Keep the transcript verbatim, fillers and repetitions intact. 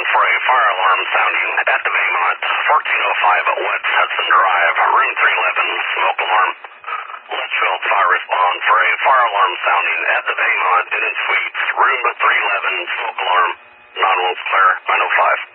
for a fire alarm sounding at the Baymont, fourteen oh five West Hudson Drive, room three eleven, smoke alarm. Litchfield Fire Respond for a fire alarm sounding at the Baymont Inn and Suites, room three eleven, smoke alarm. Non-one's clear, nine oh five.